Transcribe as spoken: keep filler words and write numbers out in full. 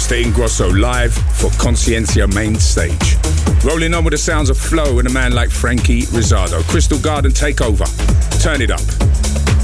Mister Ingrosso live for Conciencia main stage. Rolling on with the sounds of Flow and a man like Frankie Rizzardo. Crystal Garden Takeover. Turn it up.